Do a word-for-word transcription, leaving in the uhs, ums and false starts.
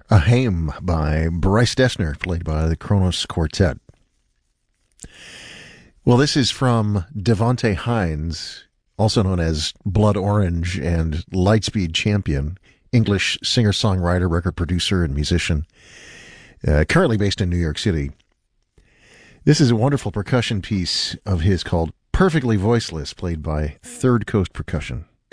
A Hymn by Bryce Dessner, played by the Kronos Quartet. Well, this is from Devonte Hines, also known as Blood Orange and Lightspeed Champion, English singer-songwriter, record producer, and musician, uh, currently based in New York City. This is a wonderful percussion piece of his called Perfectly Voiceless, played by Third Coast Percussion.